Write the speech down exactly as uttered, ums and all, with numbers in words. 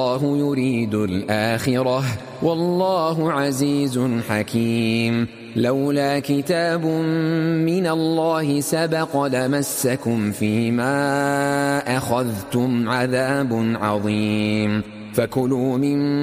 الله يريد الآخرة والله عزيز حكيم. لولا كتاب من الله سبق لمسكم فيما أخذتم عذاب عظيم. فكلوا من